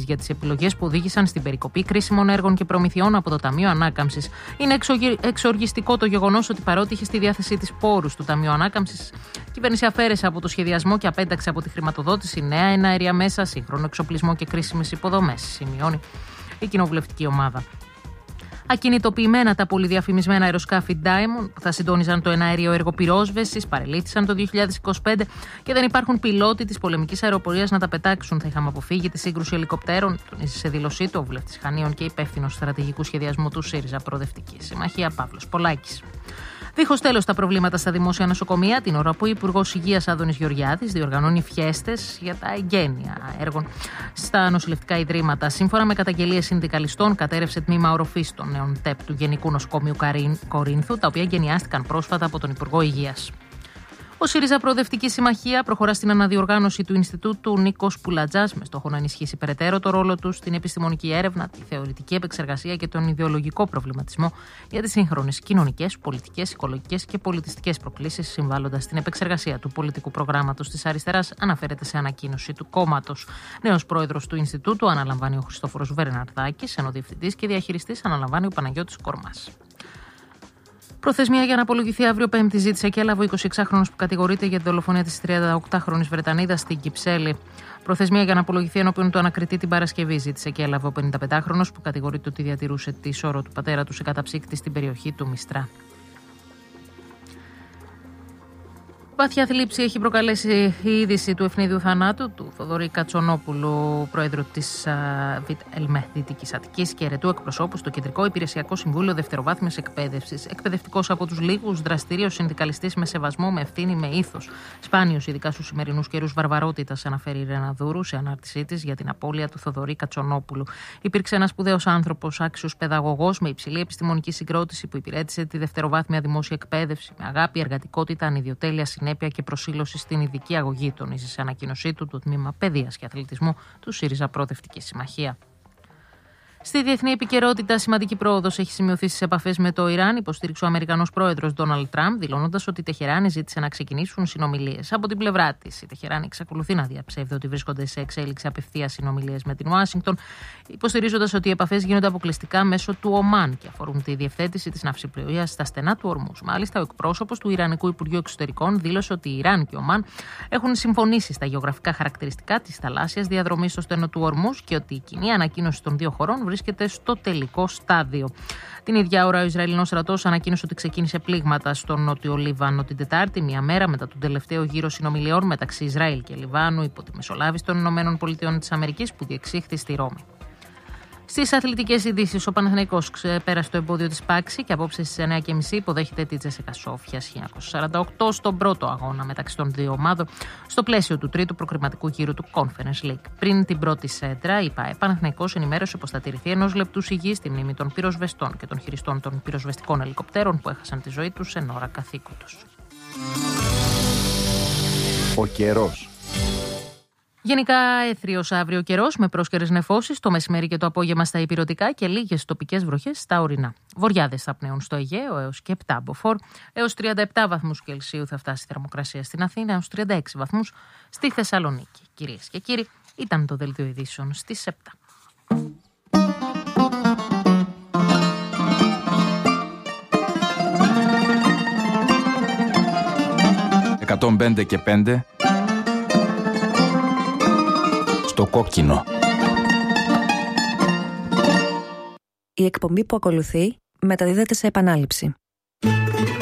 για τις επιλογές που οδήγησαν στην περικοπή κρίσιμων έργων και προμηθειών από το Ταμείο Ανάκαμψης. Είναι εξοργιστικό το γεγονός ότι παρότι είχε στη διάθεσή της πόρους του Ταμείου Ανάκαμψης, η κυβέρνηση αφαίρεσε από το σχεδιασμό και απέταξε από τη χρηματοδότηση νέα εναέρια μέσα, σύγχρονο εξοπλισμό και κρίσιμες υποδομές, σημειώνει η κοινοβουλευτική ομάδα. Ακινητοποιημένα τα πολυδιαφημισμένα αεροσκάφη Diamond που θα συντόνιζαν το εναέριο έργο πυρόσβεσης παρελήφθησαν το 2025 και δεν υπάρχουν πιλότοι της πολεμικής αεροπορίας να τα πετάξουν. Θα είχαμε αποφύγει τη σύγκρουση ελικοπτέρων, τονίζει σε δήλωσή του ο βουλευτής Χανίων και υπεύθυνος στρατηγικού σχεδιασμού του ΣΥΡΙΖΑ Προοδευτική Συμμαχία Παύλος Πολάκης. Δίχως τέλος τα προβλήματα στα δημόσια νοσοκομεία, την ώρα που ο Υπουργός Υγείας Άδωνης Γεωργιάδης διοργανώνει φιέστες για τα εγγένεια έργων στα νοσηλευτικά ιδρύματα. Σύμφωνα με καταγγελίες συνδικαλιστών, κατέρευσε τμήμα οροφής των νέων ΤΕΠ του Γενικού Νοσοκομείου Κορίνθου, τα οποία εγκαινιάστηκαν πρόσφατα από τον Υπουργό Υγείας. Ο ΣΥΡΙΖΑ Προοδευτική Συμμαχία προχωρά στην αναδιοργάνωση του Ινστιτούτου Νίκος Πουλατζάς με στόχο να ενισχύσει περαιτέρω το ρόλο του στην επιστημονική έρευνα, τη θεωρητική επεξεργασία και τον ιδεολογικό προβληματισμό για τις σύγχρονες κοινωνικές, πολιτικές, οικολογικές και πολιτιστικές προκλήσεις, συμβάλλοντας στην επεξεργασία του πολιτικού προγράμματος της αριστεράς, αναφέρεται σε ανακοίνωση του κόμματος. Νέος πρόεδρος του Ινστιτούτου αναλαμβάνει ο Χριστόφορος Βερναρδάκης, ενώ διευθυντής και διαχειριστής αναλαμβάνει ο Παναγιώτης Κορμάς. Προθεσμία για να απολογηθεί αύριο Πέμπτη ζήτησε και έλαβε ο 26χρονος που κατηγορείται για τη δολοφονία της 38χρονης Βρετανίδας στην Κυψέλη. Προθεσμία για να απολογηθεί ενώπιον του ανακριτή την Παρασκευή ζήτησε και έλαβε ο 55χρονος που κατηγορείται ότι διατηρούσε τη σώρο του πατέρα του σε καταψύκτη στην περιοχή του Μιστρά. Βαθιά θλίψη έχει προκαλέσει η είδηση του ευνίδιου θανάτου του Θοδωρή Κατσονόπουλου, πρόεδρου της ΒΕΛΜΕ Δυτικής Αττικής και αιρετού εκπροσώπου στο Κεντρικό Υπηρεσιακό Συμβούλιο Δευτεροβάθμιας Εκπαίδευσης. Εκπαιδευτικός από τους λίγους, δραστήριος συνδικαλιστής με σεβασμό, με ευθύνη, με ήθος. Σπάνιος, ειδικά στους σημερινούς καιρούς βαρβαρότητας, αναφέρει η Ρένα Δούρου σε ανάρτησή της για την απώλεια του Θοδωρή Κατσονόπουλου. Υπήρξε ένας σπουδαίος άνθρωπος, άξιος παιδαγωγός με υψηλή επιστημονική συγκρότηση που υπηρέτησε τη δευτεροβάθμια δημόσια εκπαίδευση με αγάπη, εργατικότητα, ανιδιοτέλεια, συνέπεια και προσήλωση στην ειδική αγωγή, τονίζει σε ανακοίνωσή του το τμήμα Παιδείας και Αθλητισμού του ΣΥΡΙΖΑ Προοδευτική Συμμαχία. Στη διεθνή επικαιρότητα, σημαντική πρόοδος έχει σημειωθεί στις επαφές με το Ιράν, υποστήριξε ο Αμερικανός πρόεδρος Ντόναλντ Τραμπ, δηλώνοντας ότι η Τεχεράνη ζήτησε να ξεκινήσουν συνομιλίες. Από την πλευρά της, η Τεχεράνη εξακολουθεί να διαψεύδει ότι βρίσκονται σε εξέλιξη απευθείας συνομιλίες με την Ουάσιγκτον, υποστηρίζοντας ότι οι επαφές γίνονται αποκλειστικά μέσω του Ομάν και αφορούν τη διευθέτηση της ναυσιπλοείας στα στενά του Ορμούζ. Μάλιστα, ο εκπρόσωπος του Ιρανικού Υπουργείου Εξωτερικών δήλωσε ότι η Ιράν και ο Ομάν έχουν συμφωνήσει στα γεωγραφικά χαρακτηριστικά της θαλάσσιας διαδρομής στο στενό του Ορμούζ και ότι η κοινή ανακοίνωση των δύο χωρών βρίσκεται στο τελικό στάδιο. Την ίδια ώρα, ο Ισραηλινός στρατός ανακοίνωσε ότι ξεκίνησε πλήγματα στο νότιο Λίβανο την Τετάρτη, μία μέρα μετά τον τελευταίο γύρο συνομιλιών μεταξύ Ισραήλ και Λιβάνου υπό τη μεσολάβηση των ΗΠΑ που διεξήχθη στη Ρώμη. Στις αθλητικές ειδήσεις, ο Παναθηναϊκός πέρασε το εμπόδιο της Πάξη και απόψε στις 9.30 υποδέχεται τη Τζέσικα Σόφιας 1948 στον πρώτο αγώνα μεταξύ των δύο ομάδων στο πλαίσιο του τρίτου προκριματικού γύρου του Conference League. Πριν την πρώτη σέντρα, η ΠΑΕ Παναθηναϊκός ενημέρωσε πως θα τηρηθεί ενός λεπτού σιγής στη μνήμη των πυροσβεστών και των χειριστών των πυροσβεστικών ελικοπτέρων που έχασαν τη ζωή τους εν ώρα καθήκου τους. Ο καιρός. Γενικά έθριος αύριο καιρός με πρόσκαιρες νεφώσεις το μεσημέρι και το απόγευμα στα ηπειρωτικά και λίγες τοπικές βροχές στα ορεινά. Βοριάδες θα πνέουν στο Αιγαίο έως και 7 μποφόρ, έως 37 βαθμούς Κελσίου θα φτάσει η θερμοκρασία στην Αθήνα, έως 36 βαθμούς στη Θεσσαλονίκη. Κυρίες και κύριοι, ήταν το δελτίο ειδήσεων στις 7. 105 και 5 στο κόκκινο. Η εκπομπή που ακολουθεί μεταδίδεται σε επανάληψη.